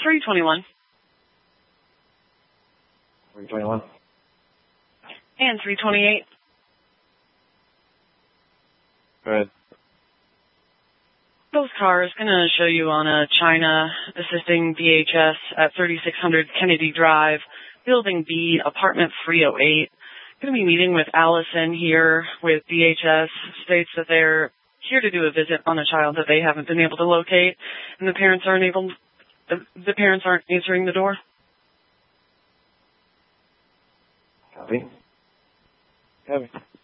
321. 321. And 328. Go ahead. Both cars going to show you on a China assisting DHS at 3600 Kennedy Drive, Building B, Apartment 308. Going to be meeting with Allison here with DHS. States that they're here to do a visit on a child that they haven't been able to locate, and the parents aren't answering the door. Copy. Copy.